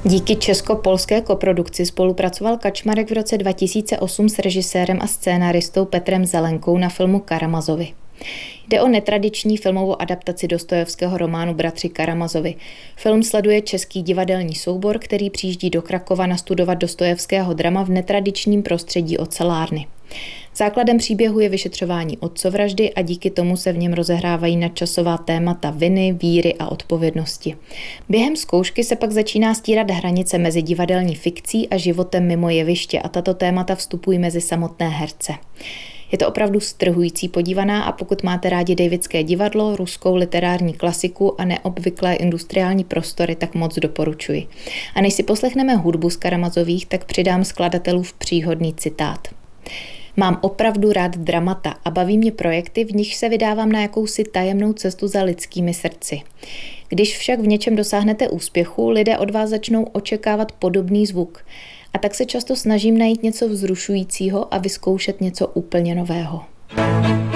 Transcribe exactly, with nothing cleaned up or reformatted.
Díky česko-polské koprodukci spolupracoval Kačmarek v roce dva tisíce osm s režisérem a scénaristou Petrem Zelenkou na filmu Karamazovi. Jde o netradiční filmovou adaptaci Dostojevského románu Bratři Karamazovi. Film sleduje český divadelní soubor, který přijíždí do Krakova nastudovat Dostojevského drama v netradičním prostředí ocelárny. Základem příběhu je vyšetřování otcovraždy a díky tomu se v něm rozehrávají nadčasová témata viny, víry a odpovědnosti. Během zkoušky se pak začíná stírat hranice mezi divadelní fikcí a životem mimo jeviště a tato témata vstupují mezi samotné herce. Je to opravdu strhující podívaná a pokud máte rádi Davidské divadlo, ruskou literární klasiku a neobvyklé industriální prostory, tak moc doporučuji. A než si poslechneme hudbu z Karamazových, tak přidám skladatelův příhodný citát. Mám opravdu rád dramata a baví mě projekty, v nich se vydávám na jakousi tajemnou cestu za lidskými srdci. Když však v něčem dosáhnete úspěchu, lidé od vás začnou očekávat podobný zvuk. A tak se často snažím najít něco vzrušujícího a vyzkoušet něco úplně nového.